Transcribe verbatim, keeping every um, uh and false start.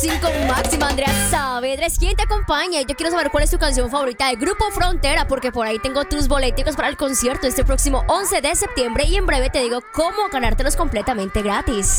Con Máxima, Andrea Saavedra. ¿Quién te acompaña? Y yo quiero saber cuál es tu canción favorita del Grupo Frontera, porque por ahí tengo tus boleticos para el concierto este próximo once de septiembre y en breve te digo cómo ganártelos completamente gratis.